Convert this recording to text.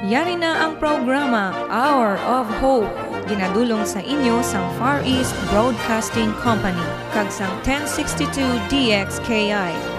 Yari na ang programa Hour of Hope, ginadulong sa inyo sang Far East Broadcasting Company, kag sang 1062 DXKI.